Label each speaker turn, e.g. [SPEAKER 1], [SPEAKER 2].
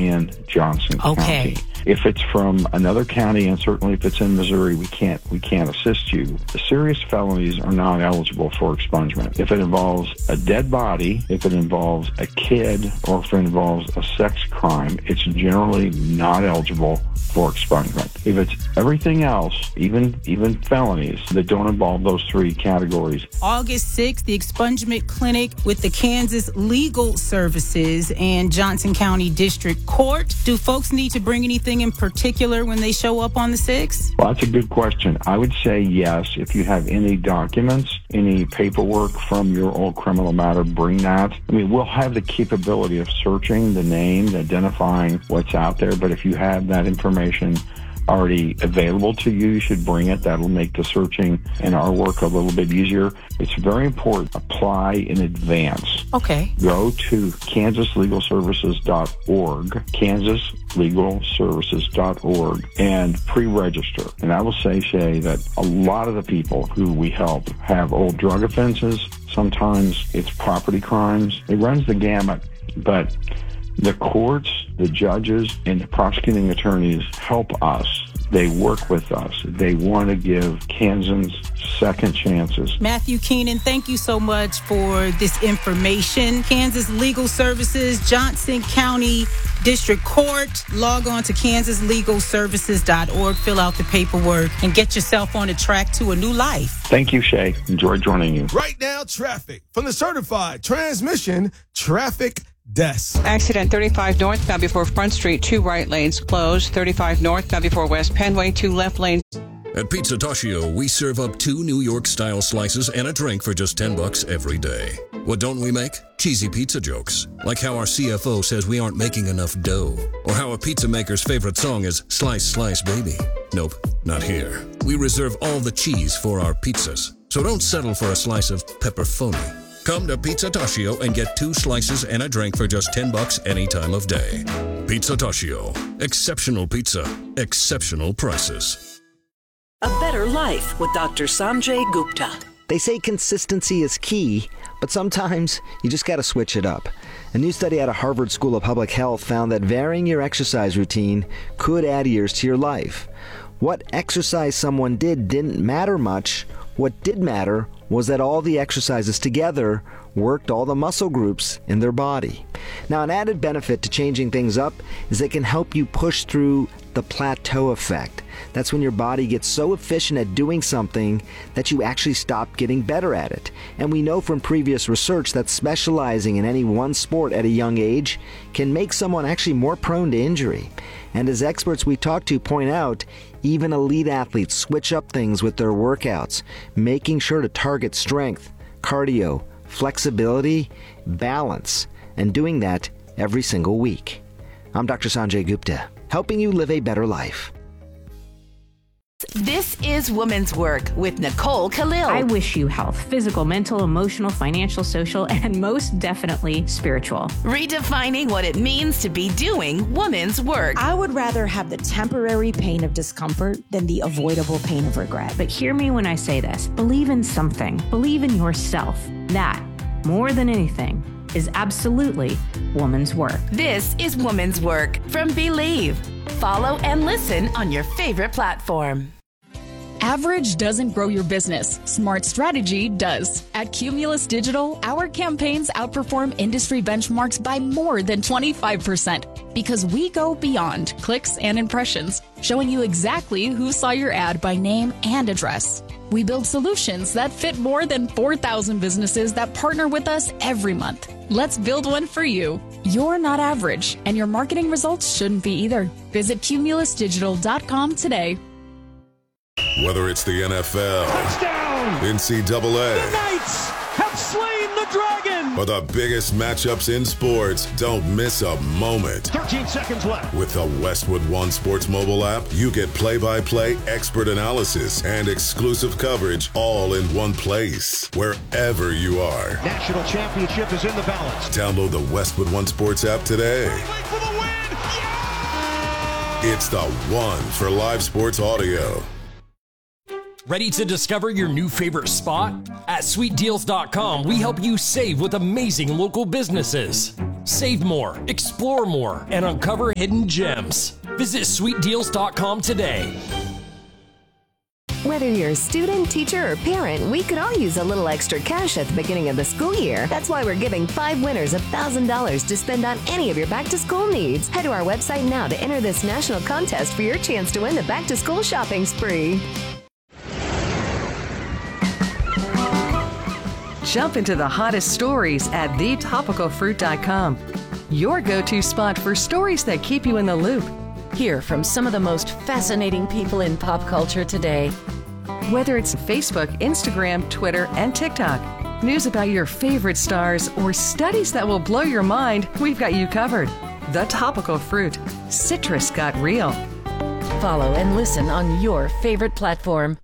[SPEAKER 1] in Johnson County. If it's from another county, and certainly if it's in Missouri, we can't assist you. The serious felonies are not eligible for expungement. If it involves a dead body, if it involves a kid, or if it involves a sex crime, it's generally not eligible for expungement. If it's everything else, even felonies that don't involve those three categories.
[SPEAKER 2] August 6th, the expungement clinic with the Kansas Legal Services and Johnson County District Court. Do folks need to bring anything in particular when they show up on the 6th?
[SPEAKER 1] Well, that's a good question. I would say yes. If you have any documents, any paperwork from your old criminal matter, bring that. I mean, we'll have the capability of searching the name, identifying what's out there, but if you have that information already available to you, you should bring it. That'll make the searching and our work a little bit easier. It's very important. Apply in advance.
[SPEAKER 2] Okay.
[SPEAKER 1] Go to kansaslegalservices.org, kansaslegalservices.org, and pre-register. And I will say, Shay, that a lot of the people who we help have old drug offenses. Sometimes it's property crimes. It runs the gamut, but the courts, the judges, and the prosecuting attorneys help us. They work with us. They want to give Kansans second chances.
[SPEAKER 2] Matthew Keenan, thank you so much for this information. Kansas Legal Services, Johnson County District Court. Log on to kansaslegalservices.org, fill out the paperwork, and get yourself on the track to a new life.
[SPEAKER 1] Thank you, Shay. Enjoy joining you.
[SPEAKER 3] Right now, traffic from the certified transmission traffic desk.
[SPEAKER 4] Accident 35 northbound before Front Street, 2 right lanes closed. 35 northbound before West Penway, 2 left lanes.
[SPEAKER 5] At Pizza Toshio, we serve up 2 New York-style slices and a drink for just $10 every day. What don't we make? Cheesy pizza jokes. Like how our CFO says we aren't making enough dough. Or how a pizza maker's favorite song is Slice, Slice, Baby. Nope, not here. We reserve all the cheese for our pizzas. So don't settle for a slice of pepperoni. Come to Pizza Toshio and get 2 slices and a drink for just $10 any time of day. Pizza Toshio. Exceptional pizza. Exceptional prices.
[SPEAKER 6] A Better Life with Dr. Sanjay Gupta.
[SPEAKER 7] They say consistency is key, but sometimes you just got to switch it up. A new study out of Harvard School of Public Health found that varying your exercise routine could add years to your life. What exercise someone did didn't matter much. What did matter was that all the exercises together worked all the muscle groups in their body. Now, an added benefit to changing things up is it can help you push through the plateau effect. That's when your body gets so efficient at doing something that you actually stop getting better at it. And we know from previous research that specializing in any one sport at a young age can make someone actually more prone to injury. And as experts we talk to point out, even elite athletes switch up things with their workouts, making sure to target strength, cardio, flexibility, balance, and doing that every single week. I'm Dr. Sanjay Gupta, helping you live a better life.
[SPEAKER 8] This is Women's Work with Nicole Khalil.
[SPEAKER 9] I wish you health, physical, mental, emotional, financial, social, and most definitely spiritual.
[SPEAKER 8] Redefining what it means to be doing women's work.
[SPEAKER 10] I would rather have the temporary pain of discomfort than the avoidable pain of regret.
[SPEAKER 9] But hear me when I say this. Believe in something. Believe in yourself. That, more than anything, is absolutely woman's work.
[SPEAKER 8] This is Woman's Work from Believe. Follow and listen on your favorite platform.
[SPEAKER 11] Average doesn't grow your business. Smart strategy does. At Cumulus Digital, our campaigns outperform industry benchmarks by more than 25% because we go beyond clicks and impressions, showing you exactly who saw your ad by name and address. We build solutions that fit more than 4,000 businesses that partner with us every month. Let's build one for you. You're not average, and your marketing results shouldn't be either. Visit cumulusdigital.com today.
[SPEAKER 5] Whether it's the NFL,
[SPEAKER 3] Touchdown!
[SPEAKER 5] NCAA,
[SPEAKER 3] The Knights have slain the dragon!
[SPEAKER 5] or the biggest matchups in sports, don't miss a moment.
[SPEAKER 3] 13 seconds left.
[SPEAKER 5] With the Westwood One Sports mobile app, you get play-by-play expert analysis and exclusive coverage all in one place, wherever you are.
[SPEAKER 3] National championship is in the balance.
[SPEAKER 5] Download the Westwood One Sports app today.
[SPEAKER 3] Wait for the win! Yeah!
[SPEAKER 5] It's the one for live sports audio.
[SPEAKER 12] Ready to discover your new favorite spot? At sweetdeals.com, we help you save with amazing local businesses. Save more, explore more, and uncover hidden gems. Visit sweetdeals.com today.
[SPEAKER 13] Whether you're a student, teacher, or parent, we could all use a little extra cash at the beginning of the school year. That's why we're giving 5 winners $1,000 to spend on any of your back-to-school needs. Head to our website now to enter this national contest for your chance to win the back-to-school shopping spree.
[SPEAKER 14] Jump into the hottest stories at thetopicalfruit.com. Your go-to spot for stories that keep you in the loop.
[SPEAKER 8] Hear from some of the most fascinating people in pop culture today.
[SPEAKER 14] Whether it's Facebook, Instagram, Twitter, and TikTok, news about your favorite stars, or studies that will blow your mind, we've got you covered. The Topical Fruit. Citrus got real.
[SPEAKER 8] Follow and listen on your favorite platform.